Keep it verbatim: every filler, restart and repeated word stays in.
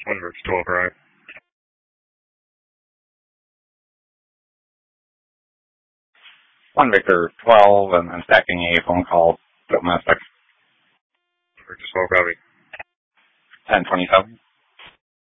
One Rich twelve, right? One Victor twelve, and then stacking a phone call domestic. Rich twelve, copy. ten twenty-seven.